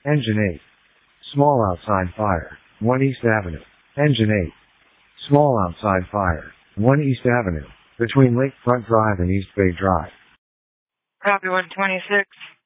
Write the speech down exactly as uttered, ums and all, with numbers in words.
Engine eight. Small outside fire, one East Avenue. Engine eight. Small outside fire, one East Avenue, between Lakefront Drive and East Bay Drive. Copy one twenty-six.